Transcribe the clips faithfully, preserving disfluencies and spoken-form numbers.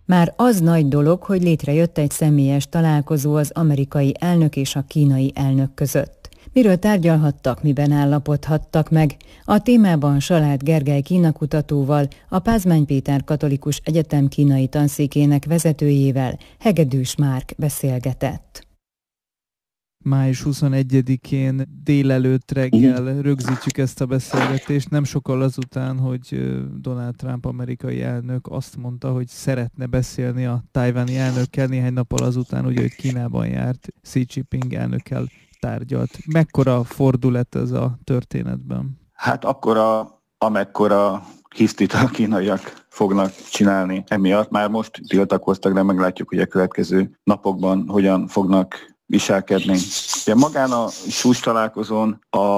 Már az nagy dolog, hogy létrejött egy személyes találkozó az amerikai elnök és a kínai elnök között. Miről tárgyalhattak, miben állapodhattak meg? A témában Salád Gergely kínakutatóval, a Pázmány Péter Katolikus Egyetem kínai tanszékének vezetőjével, Hegedűs Márk beszélgetett. május huszonegyedikén délelőtt reggel rögzítjük ezt a beszélgetést, nem sokkal azután, hogy Donald Trump amerikai elnök azt mondta, hogy szeretne beszélni a tajvani elnökkel, néhány nappal azután, ugye, hogy Kínában járt, Xi Jinping elnökkel tárgyalt. Mekkora fordulat ez a történetben? Hát akkora, amekkora hisztit a kínaiak fognak csinálni emiatt. Már most tiltakoztak, de meglátjuk, hogy a következő napokban hogyan fognak viselkedni. Ugye magán a csúcs találkozón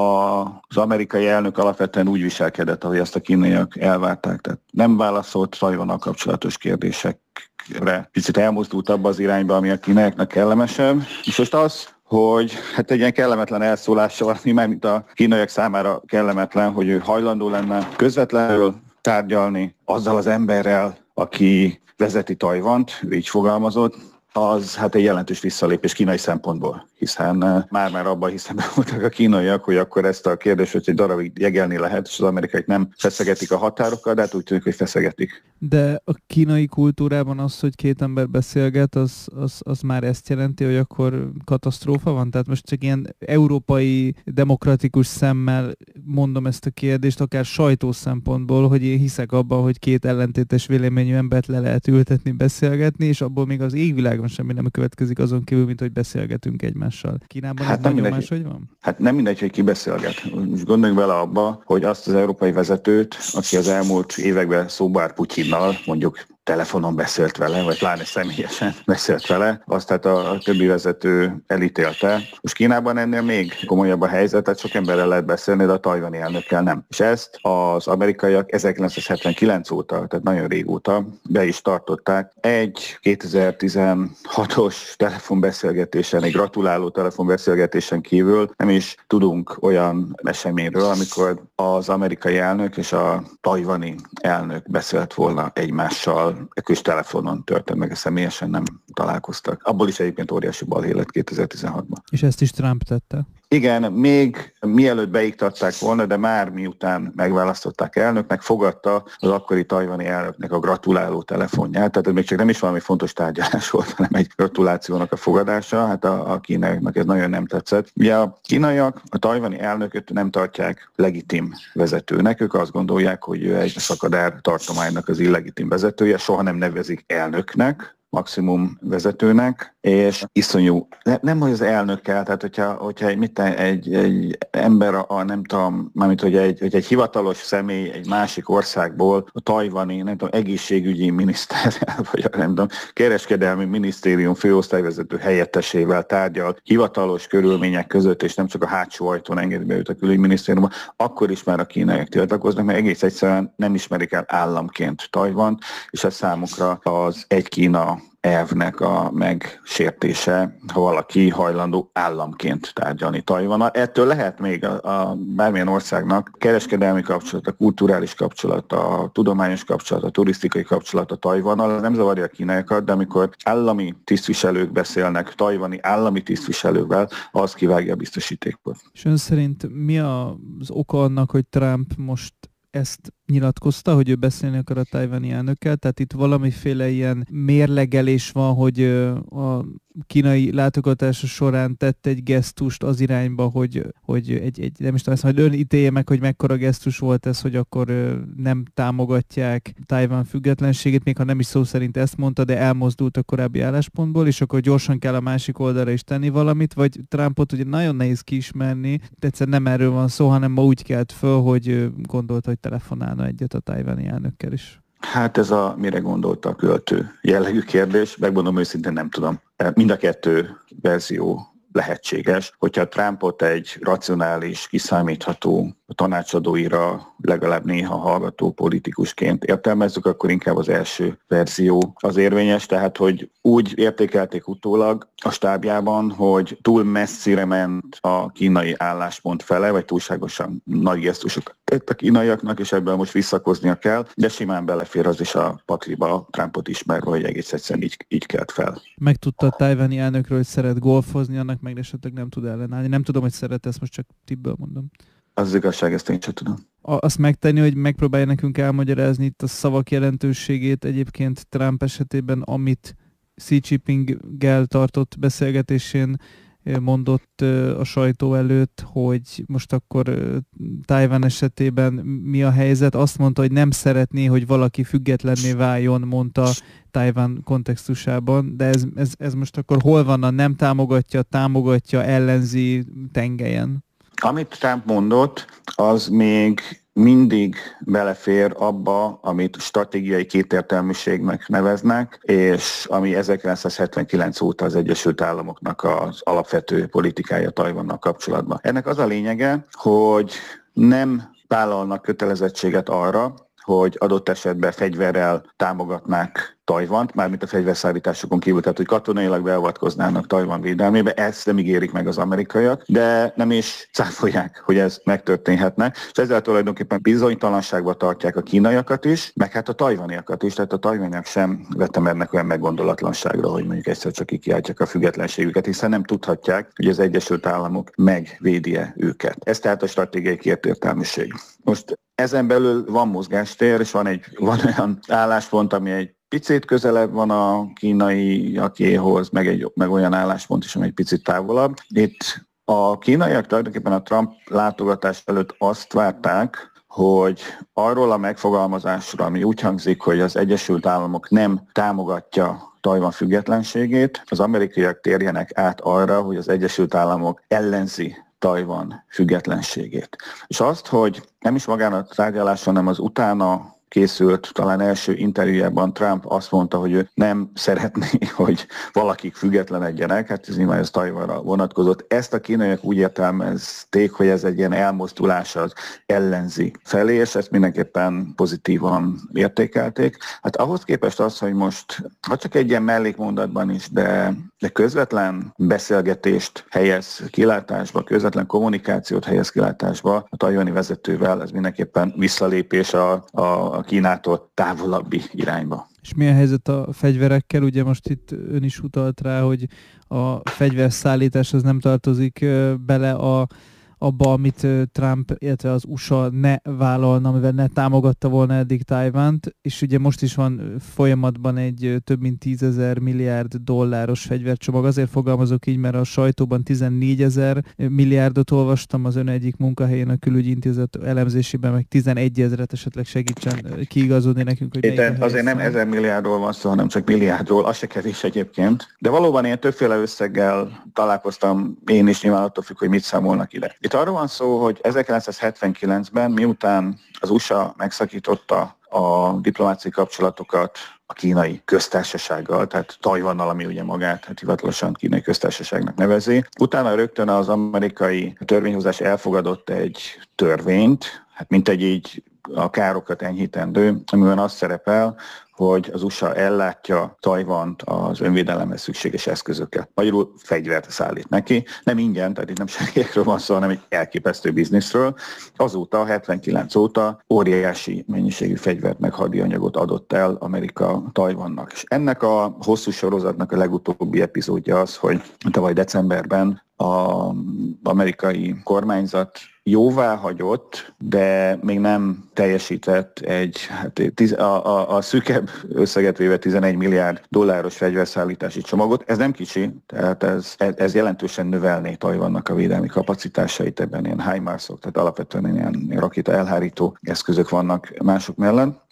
az amerikai elnök alapvetően úgy viselkedett, ahogy ezt a kínaiak elvárták. Tehát nem válaszolt Tajvannal kapcsolatos kérdésekre. Picit elmozdult abba az irányba, ami a kínaiaknak kellemesebb. És most az, hogy hát egy ilyen kellemetlen elszólása van, már mint a kínaiak számára kellemetlen, hogy ő hajlandó lenne közvetlenül tárgyalni azzal az emberrel, aki vezeti Tajvant, ő így fogalmazott, az hát egy jelentős visszalépés kínai szempontból, hiszen már-már abban hiszem voltak a kínaiak, hogy akkor ezt a kérdést, hogy egy darabig jegelni lehet, és az amerikaiak nem feszegetik a határokat, de hát úgy tűnik, hogy feszegetik. De a kínai kultúrában az, hogy két ember beszélget, az, az, az már ezt jelenti, hogy akkor katasztrófa van? Tehát most csak ilyen európai demokratikus szemmel mondom ezt a kérdést, akár sajtó szempontból, hogy én hiszek abban, hogy két ellentétes véleményű embert le lehet ültetni, beszélgetni, és abból még az égvilágon semmi nem következik azon kívül, mint hogy beszélgetünk egymással. Kínában hát ez nagyon máshogy van? Hát nem mindegy, hogy ki beszélget. Most gondoljunk bele abba, hogy azt az európai vezetőt, aki az elmúlt években szóba állt Putyinnal, mondjuk telefonon beszélt vele, vagy pláne személyesen beszélt vele, azt hát a, a többi vezető elítélte. Most Kínában ennél még komolyabb a helyzet, tehát sok emberrel lehet beszélni, de a tajvani elnökkel nem. És ezt az amerikaiak ezerkilencszázhetvenkilenc óta, tehát nagyon régóta be is tartották. Egy kétezer-tizenhatos telefonbeszélgetésen, egy gratuláló telefonbeszélgetésen kívül nem is tudunk olyan eseményről, amikor az amerikai elnök és a tajvani elnök beszélt volna egymással. Ekkor is telefonon történt meg, személyesen nem találkoztak. Abból is egyébként óriási balhé lett kétezer-tizenhatban. És ezt is Trump tette? Igen, még mielőtt beiktatták volna, de már miután megválasztották elnöknek, fogadta az akkori tajvani elnöknek a gratuláló telefonját. Tehát ez még csak nem is valami fontos tárgyalás volt, hanem egy gratulációnak a fogadása. Hát a, a kínaiaknak ez nagyon nem tetszett. Ugye a kínaiak a tajvani elnököt nem tartják legitim vezetőnek. Ők azt gondolják, hogy ő egy szakadár tartománynak az illegitim vezetője, soha nem nevezik elnöknek, maximum vezetőnek, és iszonyú, nem hogy az elnökkel, tehát hogyha, hogyha egy, mit, egy, egy ember, a, a, nem tudom, mármint, hogy egy, hogy egy hivatalos személy egy másik országból, a tajvani, nem tudom, egészségügyi miniszterrel, vagy nem tudom, kereskedelmi minisztérium főosztályvezető helyettesével tárgyal hivatalos körülmények között, és nem csak a hátsó ajtón engedi be őt a külügyminisztériumba, akkor is már a kínaiak tiltakoznak, mert egész egyszerűen nem ismerik el államként Tajvant, és ez számukra az egy Kína elvnek a megsértése, ha valaki hajlandó államként tárgyalni Tajvannal. Ettől lehet még a, a bármilyen országnak kereskedelmi kapcsolat, a kulturális kapcsolat, a tudományos kapcsolat, a turisztikai kapcsolat a Tajvannal. Nem zavarja a kínaiakat, de amikor állami tisztviselők beszélnek tajvani állami tisztviselővel, az kivágja a biztosítékot. És ön szerint mi az oka annak, hogy Trump most ezt nyilatkozta, hogy ő beszélni akar a tajvani elnökkel, tehát itt valamiféle ilyen mérlegelés van, hogy a kínai látogatása során tett egy gesztust az irányba, hogy, hogy egy, egy, nem is tudom, hogy ön ítélje meg, hogy mekkora gesztus volt ez, hogy akkor nem támogatják Tajvan függetlenségét, még ha nem is szó szerint ezt mondta, de elmozdult a korábbi álláspontból, és akkor gyorsan kell a másik oldalra is tenni valamit, vagy Trumpot ugye nagyon nehéz kiismerni, de egyszer nem erről van szó, hanem ma úgy kelt föl, hogy gondolta, hogy telefonálna egyet a tajvani elnökkel is. Hát ez a mire gondolta a költő jellegű kérdés, megmondom őszintén nem tudom. Mind a kettő verzió lehetséges. Hogyha Trumpot egy racionális, kiszámítható a tanácsadóira legalább néha hallgató politikusként értelmezzük, akkor inkább az első verzió az érvényes, tehát hogy úgy értékelték utólag a stábjában, hogy túl messzire ment a kínai álláspont fele, vagy túlságosan nagy gesztusokat tett a kínaiaknak, és ebből most visszakoznia kell, de simán belefér az is a pakliba, Trumpot ismerve, hogy egész egyszerűen így, így kelt fel. Megtudta a tajvani elnökről, hogy szeret golfozni, annak meg esetleg nem tud ellenállni. Nem tudom, hogy szeret, ezt most csak tippből mondom. Az igazság, ezt én sem tudom. Azt megtenni, hogy megpróbálja nekünk elmagyarázni itt a szavak jelentőségét egyébként Trump esetében, amit Xi Jinpinggel tartott beszélgetésén mondott a sajtó előtt, hogy most akkor Tajvan esetében mi a helyzet. Azt mondta, hogy nem szeretné, hogy valaki függetlenné váljon, mondta Tajvan kontextusában, de ez, ez, ez most akkor hol van a nem támogatja, támogatja, ellenzi tengelyen? Amit Trump mondott, az még mindig belefér abba, amit stratégiai kétértelműségnek neveznek, és ami ezerkilencszázhetvenkilenc óta az Egyesült Államoknak az alapvető politikája Tajvannal kapcsolatban. Ennek az a lényege, hogy nem vállalnak kötelezettséget arra, hogy adott esetben fegyverrel támogatnák Tajvant, mármint a fegyverszállításokon kívül, tehát hogy katonailag beavatkoznának Tajvan védelmébe, ezt nem ígérik meg az amerikaiak, de nem is cáfolják, hogy ez megtörténhetne, és ezzel tulajdonképpen bizonytalanságba tartják a kínaiakat is, meg hát a tajvaniakat is, tehát a tajvaniak sem vetemednek olyan meggondolatlanságra, hogy mondjuk egyszer csak kikiáltják a függetlenségüket, hiszen nem tudhatják, hogy az Egyesült Államok megvédi-e őket. Ez tehát a stratégiai kétértelműség. Most ezen belül van mozgástér, és van, egy, van olyan álláspont, ami egy picit közelebb van a kínaiakéhoz, meg, egy, meg olyan álláspont is, ami egy picit távolabb. Itt a kínaiak tulajdonképpen a Trump látogatás előtt azt várták, hogy arról a megfogalmazásról, ami úgy hangzik, hogy az Egyesült Államok nem támogatja Tajvan függetlenségét, az amerikaiak térjenek át arra, hogy az Egyesült Államok ellenzi Tajvan függetlenségét. És azt, hogy nem is magán a tárgyaláson, hanem az utána készült, talán első interjújában Trump azt mondta, hogy ő nem szeretné, hogy valakik függetlenedjenek, hát ez nyilván ez Tajvanra vonatkozott. Ezt a kínaiak úgy értelmezték, hogy ez egy ilyen elmozdulás az ellenzi felé, és ezt mindenképpen pozitívan értékelték. Hát ahhoz képest az, hogy most, ha csak egy ilyen mellékmondatban is, de, de közvetlen beszélgetést helyez kilátásba, közvetlen kommunikációt helyez kilátásba a tajvani vezetővel, ez mindenképpen visszalépés a, a a Kínától távolabbi irányba. És mi a helyzet a fegyverekkel? Ugye most itt ön is utalt rá, hogy a fegyverszállítás az nem tartozik bele a, abba, amit Trump, illetve az u es á ne vállalna, amivel ne támogatta volna eddig Tajvant, és ugye most is van folyamatban egy több mint tízezer milliárd dolláros fegyvercsomag. Azért fogalmazok így, mert a sajtóban tizennégyezer milliárdot olvastam, az ön egyik munkahelyén a Külügyi Intézet elemzésében meg tizenegyezret, esetleg segítsen kiigazodni nekünk, hogy Éten, azért nem ezer milliárdról van szó, hanem csak milliárdról, az se kevés egyébként. De valóban én többféle összeggel találkoztam, én is nyilván attól függ, hogy mit számolnak ide. Itt arról van szó, hogy ezerkilencszázhetvenkilencben, miután az u es á megszakította a diplomáciai kapcsolatokat a kínai köztársasággal, tehát Tajvannal, ami ugye magát hát hivatalosan kínai köztársaságnak nevezi. Utána rögtön az amerikai törvényhozás elfogadott egy törvényt, hát mint egy így a károkat enyhítendő, amiben az szerepel, hogy az u es á ellátja Tajvant az önvédelemhez szükséges eszközökkel. Magyarul fegyvert szállít neki. Nem ingyen, tehát itt nem segélyekről van szó, hanem egy elképesztő bizniszről. Azóta, hetvenkilenc óta óriási mennyiségű fegyvert meg hadianyagot adott el Amerika Tajvannak. És ennek a hosszú sorozatnak a legutóbbi epizódja az, hogy tavaly decemberben az amerikai kormányzat jóvá hagyott, de még nem teljesített egy, hát tiz, a, a, a szűkebb összeget véve tizenegy milliárd dolláros fegyverszállítási csomagot. Ez nem kicsi, tehát ez, ez jelentősen növelné Tajvannak a védelmi kapacitásait, ebben ilyen HIMARS-ok, tehát alapvetően ilyen rakéta elhárító eszközök vannak mások mellett.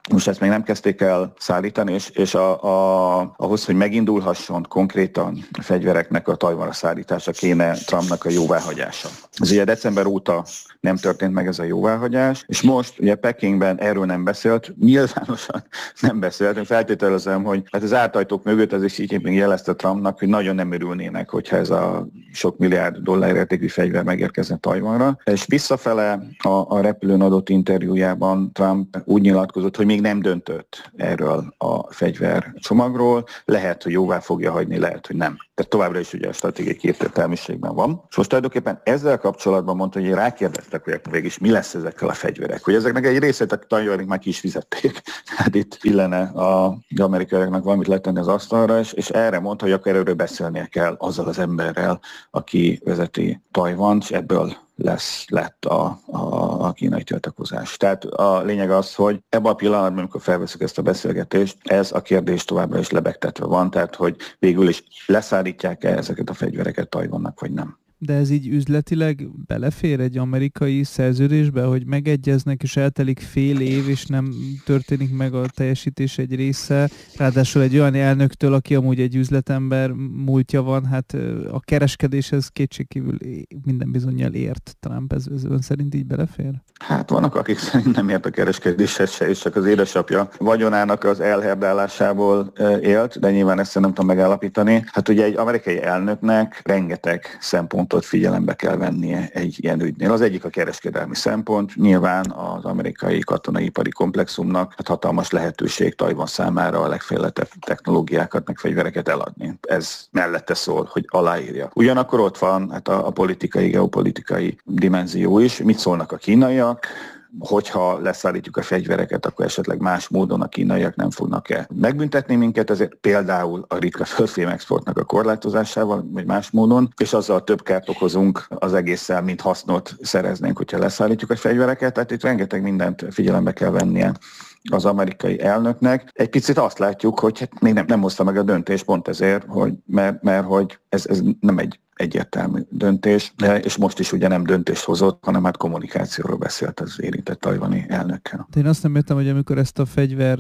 Most ezt még nem kezdték el szállítani, és, és a, a, ahhoz, hogy megindulhasson konkrétan a fegyvereknek a Tajvanra szállítása, kéne Trumpnak a jóváhagyása. Ez ugye december óta nem történt meg ez a jóváhagyás, és most ugye Pekingben erről nem beszélt, nyilvánosan nem beszélt. Én feltételezem, hogy hát az ártajtók mögött az is Xi Jinping jelezte Trumpnak, hogy nagyon nem örülnének, hogyha ez a sok milliárd dollár értékű fegyver megérkezne Tajvanra. És visszafele a, a repülőn adott interjújában Trump úgy nyilatkozott, hogy még nem döntött erről a fegyvercsomagról, lehet, hogy jóvá fogja hagyni, lehet, hogy nem. Tehát továbbra is ugye a stratégiai kétértelműségben van. És most tulajdonképpen ezzel kapcsolatban mondta, hogy rákérdeztek, hogy végig mi lesz ezekkel a fegyverek. Hogy ezeknek egy részét a tajvanik már ki is fizették. Hát itt illene az amerikaiaknak valamit letenni az asztalra, és, és erre mondta, hogy akkor erről beszélnie kell azzal az emberrel, aki vezeti Tajvant, és ebből lesz, lett a, a, a kínai tiltakozás. Tehát a lényeg az, hogy ebben a pillanatban, amikor felveszünk ezt a beszélgetést, ez a kérdés továbbra is lebegtetve van, tehát hogy végül is leszállítják-e ezeket a fegyvereket Tajvannak, vagy nem. De ez így üzletileg belefér egy amerikai szerződésbe, hogy megegyeznek, és eltelik fél év, és nem történik meg a teljesítés egy része. Ráadásul egy olyan elnöktől, aki amúgy egy üzletember múltja van, hát a kereskedéshez kétségkívül minden bizonnyal ért Trump. Ez, ez ön szerint így belefér? Hát vannak, akik szerint nem ért a kereskedéshez se, és csak az édesapja vagyonának az elherdálásából élt, de nyilván ezt nem tudom megállapítani. Hát ugye egy amerikai elnöknek rengeteg szempontot figyelembe kell vennie egy ilyen ügynél. Az egyik a kereskedelmi szempont, nyilván az amerikai katonai-ipari komplexumnak hát hatalmas lehetőség Tajvan számára a legfejlettebb technológiákat, meg fegyvereket eladni. Ez mellette szól, hogy aláírja. Ugyanakkor ott van hát a, a politikai, geopolitikai dimenzió is. Mit szólnak a kínaiak? Hogyha leszállítjuk a fegyvereket, akkor esetleg más módon a kínaiak nem fognak-e megbüntetni minket, ezért például a ritka földfém exportnak a korlátozásával, vagy más módon, és azzal több kárt okozunk az egésszel, mint hasznot szereznénk, hogyha leszállítjuk a fegyvereket. Tehát itt rengeteg mindent figyelembe kell vennie az amerikai elnöknek. Egy picit azt látjuk, hogy hát még nem, nem hozta meg a döntést pont ezért, hogy, mert, mert hogy ez, ez nem egy egyértelmű döntés, de, és most is ugye nem döntést hozott, hanem hát kommunikációról beszélt az érintett tajvani elnökkel. De én azt nem értem, hogy amikor ezt a fegyver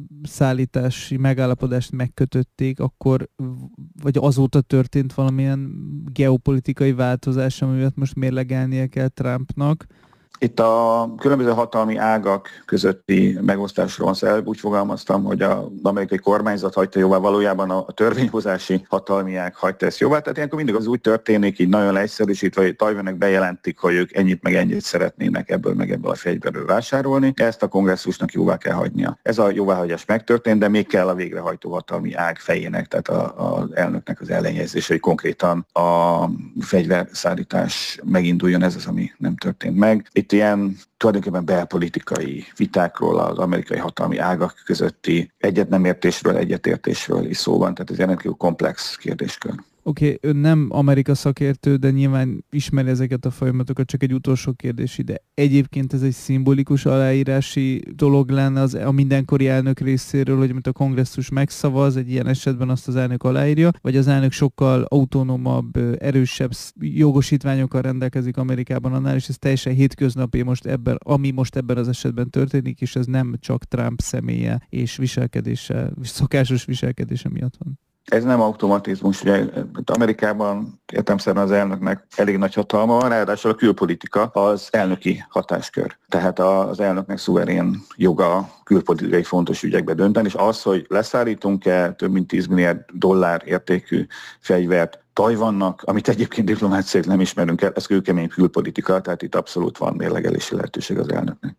szállítási megállapodást megkötötték, akkor, vagy azóta történt valamilyen geopolitikai változás, amivel most mérlegelnie kell Trumpnak. Itt a különböző hatalmi ágak közötti megosztásról van szó. Úgy fogalmaztam, hogy az amerikai kormányzat hagyta jóvá, valójában a törvényhozási hatalmi ág hagyta ezt jóvá. Tehát ilyenkor mindig az úgy történik, így nagyon leegyszerűsítve, hogy Tajvanek bejelentik, hogy ők ennyit meg ennyit szeretnének ebből meg ebből a fegyverről vásárolni. Ezt a kongresszusnak jóvá kell hagynia. Ez a jóváhagyás megtörtént, de még kell a végrehajtó hatalmi ág fejének, tehát az elnöknek az ellenjegyzése, hogy konkrétan a fegyverszállítás meginduljon, ez az, ami nem történt meg. Itt ilyen tulajdonképpen belpolitikai vitákról, az amerikai hatalmi ágak közötti egyet nem értésről, egyetértésről is szó van, tehát ez rendkívül komplex kérdéskör. Oké, okay, ön nem Amerika szakértő, de nyilván ismeri ezeket a folyamatokat, csak egy utolsó kérdés ide. Egyébként ez egy szimbolikus aláírási dolog lenne az, a mindenkori elnök részéről, hogy amit a kongresszus megszavaz, egy ilyen esetben azt az elnök aláírja, vagy az elnök sokkal autonómabb, erősebb jogosítványokkal rendelkezik Amerikában annál, és ez teljesen hétköznapi most ebben, ami most ebben az esetben történik, és ez nem csak Trump személye és viselkedése, szokásos viselkedése miatt van. Ez nem automatizmus, ugye Amerikában értelemszerűen az elnöknek elég nagy hatalma van, ráadásul a külpolitika az elnöki hatáskör. Tehát az elnöknek szuverén joga külpolitikai fontos ügyekbe dönteni, és az, hogy leszállítunk-e több mint tíz milliárd dollár értékű fegyvert Tajvannak, amit egyébként diplomáciailag nem ismerünk el, ez kőkemény külpolitika, tehát itt abszolút van mérlegelési lehetőség az elnöknek.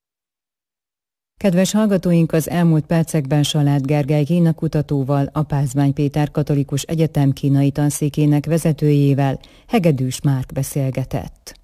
Kedves hallgatóink, az elmúlt percekben Salád Gergely Kína kutatóval, a Pázmány Péter Katolikus Egyetem kínai tanszékének vezetőjével, Hegedűs Márk beszélgetett.